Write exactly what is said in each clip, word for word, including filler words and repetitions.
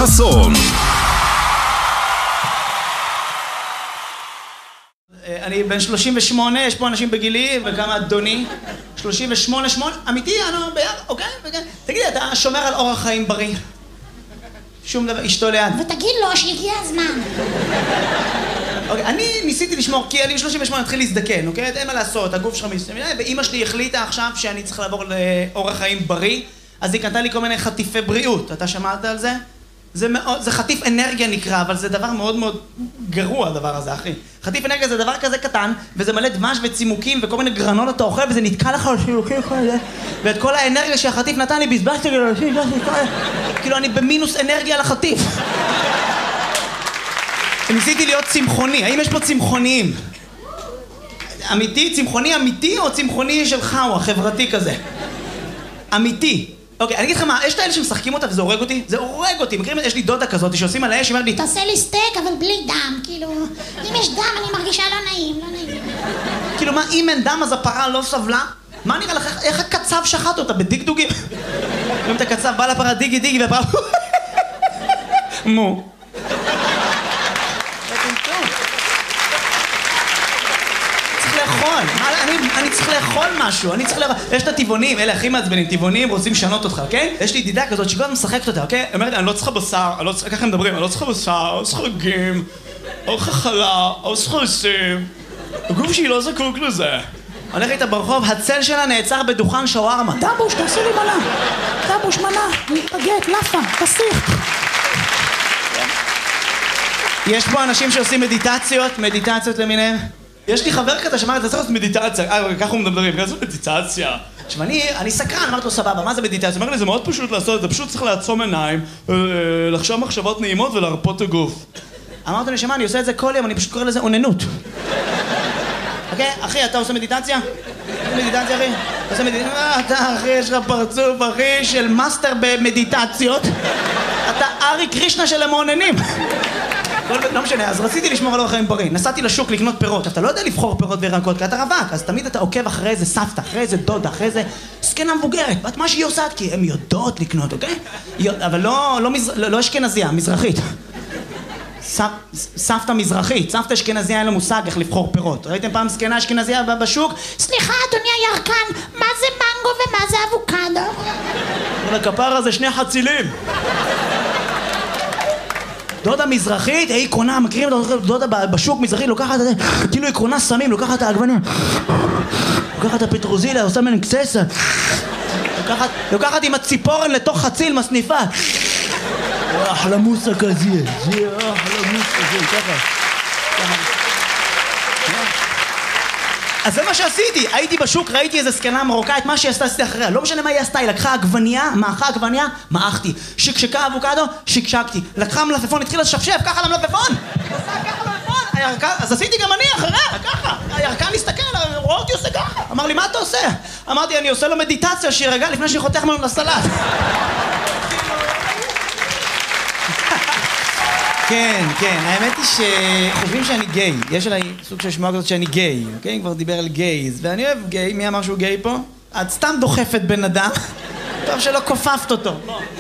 חסון. אני בן שלושים ושמונה, יש פה אנשים בגילי, וכמה אדוני? שלושים ושמונה, שמונה, אמיתי, אנו ביחד, אוקיי? תגידי, אתה שומר על אורח חיים בריא? שום דבר, אשתו ליד. ותגיד לו שהגיע הזמן. אוקיי, אני ניסיתי לשמור, כי אני שלושים ושמונה התחיל להזדקן, אוקיי? אין מה לעשות, הגוף שלך מסתמינה, ואמא שלי החליטה עכשיו שאני צריך לעבור לאורח חיים בריא, אז היא קנתה לי כל מיני חטיפי בריאות. אתה שמעת על זה? זה מאוד, זה חטיף אנרגיה נקרא, אבל זה דבר מאוד מאוד גרוע הדבר הזה, אחי. חטיף אנרגיה זה דבר כזה קטן, וזה מלא דבש וצימוקים וכל מיני גרנות אתה אוכל, וזה נתקע לך על שילוקים כאלה, ואת כל האנרגיה שהחטיף נתן לי בזבזתי לי, כאילו אני במינוס אנרגיה לחטיף. ניסיתי להיות צמחוני, האם יש פה צמחוניים? אמיתי? צמחוני אמיתי או צמחוני שלך או החברתי כזה? אמיתי. אוקיי, אני אגיד לך מה, יש את האלה שמשחקים אותה וזה הורג אותי? זה הורג אותי, מכירים, יש לי דודה כזאת שעושים על האש, היא אומרת לי תעשה לי סטייק אבל בלי דם, כאילו, אם יש דם אני מרגישה לא נעים, לא נעים. כאילו מה, אם אין דם אז הפרה לא סבלה? מה נראה לך, איך הקצב שחט אותה בדגדוגים? אם את הקצב בא לפרה דיגי דיגי והפרה מו. לאכול, אני, אני צריך לאכול משהו, אני צריך לאכול, יש את הטבעונים, אלה הכי מעצבנים, טבעונים רוצים לשנות אותך, אוקיי? יש לי ידידה כזאת שכל הזמן משחקת אותה, אוקיי? היא אומרת, אני לא צריכה בשר, אני לא צריכה, ככה הם מדברים, אני לא צריכה בשר, אני לא צריכה רגים, אני לא צריכה חלה, אני לא צריכה לשים, הגוף שלי לא זקוק לזה. הולך איתה ברחוב, הצל שלה נעצר בדוכן שווארמה. דבוש, תעשי לי מנה, דבוש מנה, בגט, לאפה, תסיך. יש פה אנשים שעושים מדיטציות, מדיטציות למיניהם. יש לי חבר כזה שאמר, אתה צריך לעשות מדיטציה, אה, ככה הוא מדברים, ככה זאת מדיטציה. עכשיו, אני, אני סקרן, אמרתי לו, סבבה, מה זה מדיטציה? הוא אמר לי, זה מאוד פשוט לעשות, אתה פשוט צריך לעצום עיניים, לחשוב מחשבות נעימות ולהרפות את הגוף. אמרתי לו, שמה, אני עושה את זה כל יום, אני פשוט קורא לזה אוננות. אוקיי? אחי, אתה עושה מדיטציה? מדיטציה, אחי? עושה מדיטציה? אתה, אחי, יש לך פרצוף, אחי, של מאסטר במדיטציות. אתה ארי קרישנה של המעוננים. לא משנה, אז רציתי לשמור על אורח חיים בריא. נסעתי לשוק לקנות פירות. אתה לא יודע לבחור פירות וירקות, כי אתה רווק. אז תמיד אתה עוקב אחרי איזה סבתא, אחרי איזה דודה, אחרי איזה זקנה מבוגרת. ואת מה שהיא עושה, כי הן יודעות לקנות, אוקיי? אבל לא אשכנזייה, מזרחית. סבתא מזרחית. סבתא אשכנזייה אין לו מושג איך לבחור פירות. ראיתם פעם זקנה אשכנזייה בשוק? סליחה, אדוני הירקן, מה זה מנגו ומה זה אבוקדו? אבל הכפרה זה שני חצילים. דודה מזרחית, היא קונה, מכירים את דודה בשוק מזרחית, לוקחת את זה, כאילו היא קונה סמים, לוקחת את העגבניה, לוקחת את הפטרוזיליה, עושה מן קססה, לוקחת, לוקחת עם הציפורן לתוך חציל מסניפה. אחלה מוסה כזה, זה אחלה מוסה כזה, ככה. אז זה מה שעשיתי, הייתי בשוק, ראיתי איזה זקנה מרוקאית, מה שהיא עשתה עשיתי אחריה, לא משנה מה היא עשתה, היא לקחה עגבניה, מאחה עגבניה, מאחתי, שקשקה אבוקדו, שקשקתי, לקחה מלפפון, התחילה לשפשף, ככה למלפפון, ככה למלפפון, אז עשיתי גם אני אחריה, ככה, הירקן הסתכל, רואה אותי עושה ככה, אמר לי מה אתה עושה? אמרתי אני עושה לו מדיטציה שירגע לפני שהיא חותך ממנו לסלט. כן, כן, האמת היא שחושבים שאני גיי, יש עליי סוג של שמועה כזאת שאני גיי, אוקיי? כבר דיבר על גייז, ואני אוהב גיי, מי אמר שהוא גיי פה? את סתם דוחפת בן אדם, טוב שלא כופפת אותו.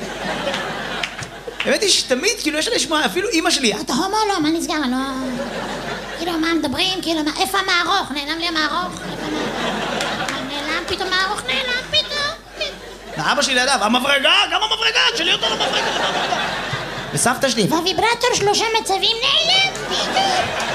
האמת היא שתמיד, כאילו יש עליי שמועה, אפילו אמא שלי, אתה הומו לא, מה נסגר? לא... כאילו, מה מדברים? כאילו, איפה המערוך? נעלם לי המערוך? נעלם פתאום מערוך, נעלם פתאום. ואבא שלי לידיו, המברגה, גם המברגה, שלי אותו למברגה. וסבתא שלי, והוויברטור שלושה מצבים נעלם פתאום.